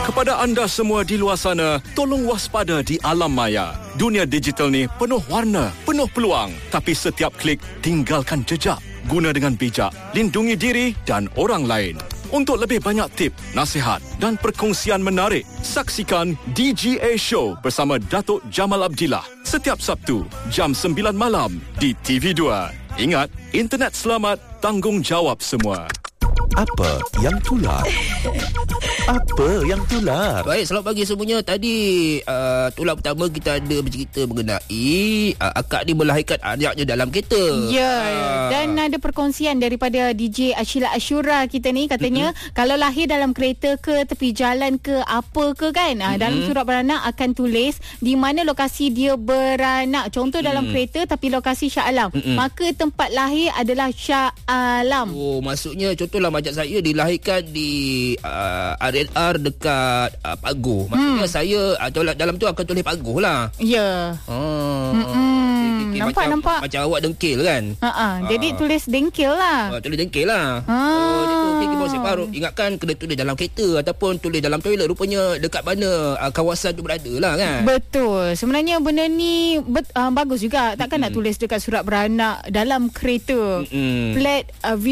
Kepada anda semua di luar sana, tolong waspada di alam maya. Dunia digital ni penuh warna, penuh peluang. Tapi setiap klik tinggalkan jejak. Guna dengan bijak, lindungi diri dan orang lain. Untuk lebih banyak tip, nasihat dan perkongsian menarik, saksikan DGA Show bersama Datuk Jamal Abdillah setiap Sabtu jam 9 malam di TV2. Ingat, internet selamat, tanggungjawab semua. Apa yang tular? Apa yang tular? Baik, selamat pagi semuanya. Tadi tular pertama kita ada bercerita mengenai akak ni melahirkan anaknya dalam kereta. Ya, dan ada perkongsian daripada DJ Ashila Ashura kita ni. Katanya kalau lahir dalam kereta ke tepi jalan ke apa ke kan, dalam surat beranak akan tulis di mana lokasi dia beranak. Contoh dalam kereta tapi lokasi Shah Alam, maka tempat lahir adalah Shah Alam. Oh, maksudnya contohlah majak saya dilahirkan di RNR dekat Pagoh. Maksudnya saya dalam tu akan tulis Pagoh lah. Ya. Nampak. Macam awak dengkil kan? Jadi tulis dengkil lah. Tulis dengkil lah. Kita masih baru ingatkan kena tulis dalam kereta ataupun tulis dalam toilet. Rupanya dekat mana kawasan tu berada lah kan? Betul. Sebenarnya benda ni bagus juga. Takkan nak tulis dekat surat beranak dalam kereta. Plat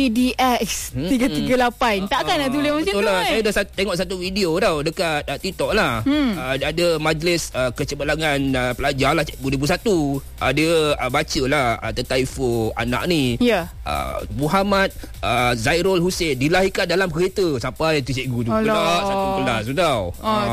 VDX 338. Takkan nak tulis macam tu lah. kan? Saya dah tengok satu video tau dekat TikTok lah. Ada majlis kecemerlangan pelajar lah, Cikgu Negeri 1. Dia baca lah tentang info anak ni. Ya. Muhammad Zairul Hussein dilahirkan dalam kereta. Sampai tu cikgu tu pula satu kelas tu tau.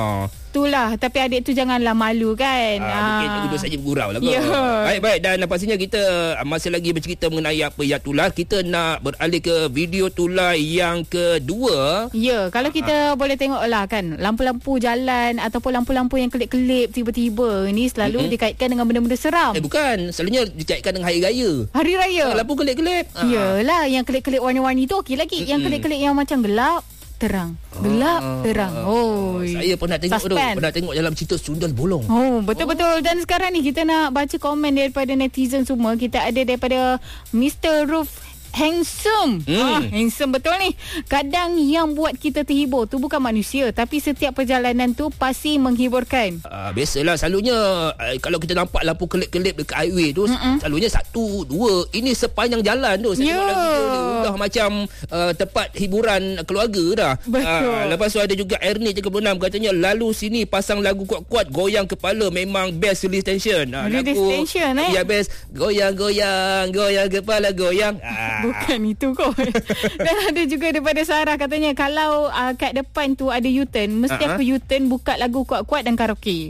Itulah. Tapi adik tu janganlah malu kan. Mungkin cikgu tu saja bergurau lah kot. Ya. Baik. Dan pastinya kita masih lagi bercerita mengenai apa yang tular. Kita nak beralih ke video tular yang kedua. Ya. Kalau kita boleh tengok lah kan, lampu-lampu jalan ataupun lampu-lampu yang kelip-kelip tiba-tiba ni selalu dikaitkan dengan benda-benda seram. Bukan. Selalunya dikaitkan dengan hari raya. Hari raya? Lampu kelip-kelip. Yalah, yang kelip-kelip warna-warni tu okey lagi. Yang kelip-kelip yang macam gelap terang. Gelap terang. Saya pernah tengok pernah tengok dalam cerita Sundal Bolong. Betul-betul. Dan sekarang ni kita nak baca komen daripada netizen semua. Kita ada daripada Mr. Roof Handsome. Handsome betul ni. Kadang yang buat kita terhibur tu bukan manusia, tapi setiap perjalanan tu pasti menghiburkan. Biasalah selalunya kalau kita nampak lampu kelip-kelip dekat highway tu, selalunya 1, 2. Ini sepanjang jalan tu. Saya tengok lagi dia undah macam tempat hiburan keluarga dah. Betul. Lepas tu ada juga Ernie 36 katanya lalu sini pasang lagu kuat-kuat goyang kepala memang best release tension. Release tension ya best goyang-goyang kepala goyang. Bukan itu kot. Dan ada juga daripada Sarah katanya kalau kat depan tu ada U-turn, mesti aku U-turn buka lagu kuat-kuat dan karaoke.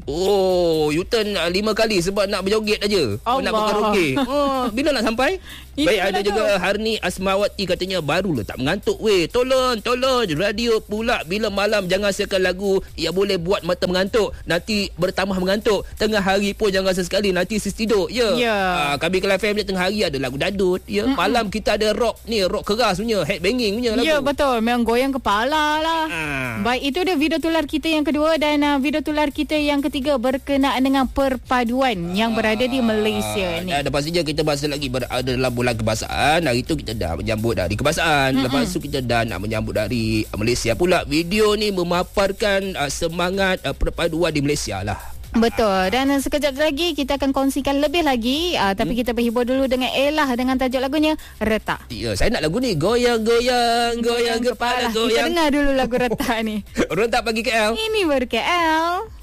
U-turn 5 kali sebab nak berjoget aja. Nak berkaraoke. Bila nak sampai? Baik, ada juga Harni Asmawati katanya barulah tak mengantuk weh. Tolong radio pula bila malam jangan sekan lagu yang boleh buat mata mengantuk. Nanti bertambah mengantuk. Tengah hari pun jangan sesekali nanti sis tidur. Kami Kelab FM tengah hari ada lagu dadut. Malam kita ada rock ni, rock keras punya, headbanging punya lagu. Ya betul, memang goyang kepala lah. Baik, itu dia video tular kita yang kedua. Dan video tular kita yang ketiga berkenaan dengan perpaduan yang berada di Malaysia ni. Dan pastinya kita masih lagi berada dalam bulan kebahasaan. Hari tu kita dah menyambut dari kebahasaan. Lepas tu kita dah nak menyambut dari Malaysia pula. Video ni memaparkan semangat perpaduan di Malaysia lah. Betul. Dan sekejap lagi kita akan kongsikan lebih lagi. Tapi kita berhibur dulu dengan Ella dengan tajuk lagunya Retak. Ya, saya nak lagu ni. Goyang kepala goyang. Kita dengar dulu lagu Retak ni. Rentak pagi KL. Ini baru KL.